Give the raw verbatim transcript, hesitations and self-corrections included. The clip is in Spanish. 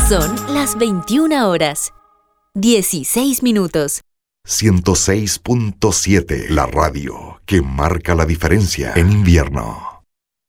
Son las veintiuna horas, dieciséis minutos. ciento seis punto siete, la radio que marca la diferencia en invierno.